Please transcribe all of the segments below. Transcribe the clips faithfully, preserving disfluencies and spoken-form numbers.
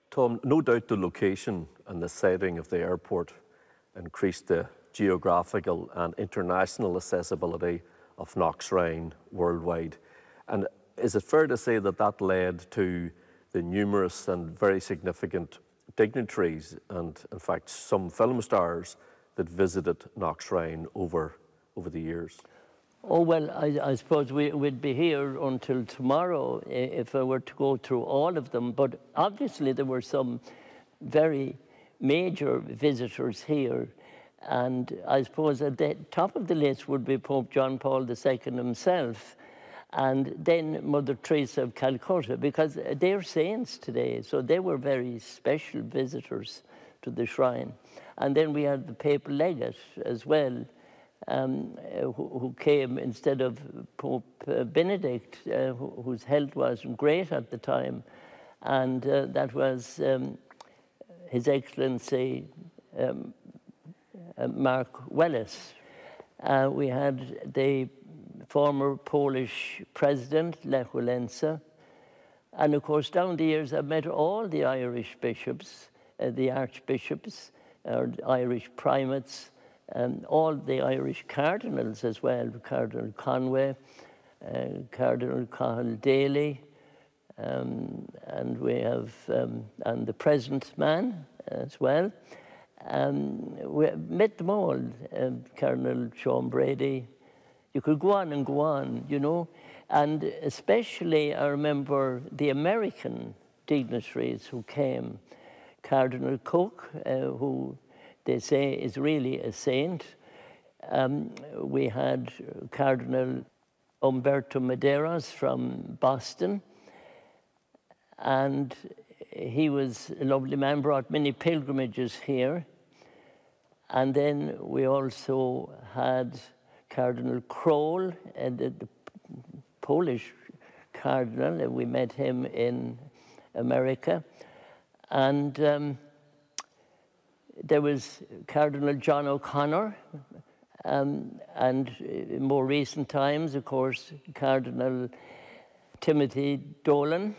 Tom, no doubt the location and the siting of the airport increased the geographical and international accessibility of Knocksrine worldwide. And is it fair to say that that led to the numerous and very significant dignitaries and, in fact, some film stars that visited Knocksrine over, over the years? Oh, well, I, I suppose we, we'd be here until tomorrow if I were to go through all of them. But obviously there were some very major visitors here. And I suppose at the top of the list would be Pope John Paul the Second himself, and then Mother Teresa of Calcutta, because they're saints today. So they were very special visitors to the shrine. And then we had the papal legate as well, Um, who, who came instead of Pope uh, Benedict, uh, wh whose health wasn't great at the time, and uh, that was um, His Excellency um, uh, Mark Wellis. Uh, we had the former Polish president, Lech Walesa, and of course down the years I've met all the Irish bishops, uh, the archbishops, or Irish primates, Um, all the Irish cardinals as well, Cardinal Conway, uh, Cardinal Cathal Daly, um, and we have, um, and the present man as well. Um, we met them all, um, Cardinal Sean Brady. You could go on and go on, you know, and especially I remember the American dignitaries who came, Cardinal Cook, uh, who they say is really a saint. Um, we had Cardinal Umberto Maderas from Boston, and he was a lovely man, brought many pilgrimages here. And then we also had Cardinal Kroll, uh, the, the Polish cardinal, and we met him in America. And um, there was Cardinal John O'Connor, um, and in more recent times, of course, Cardinal Timothy Dolan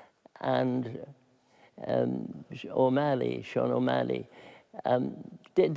and um, O'Malley, Sean O'Malley. Um, they,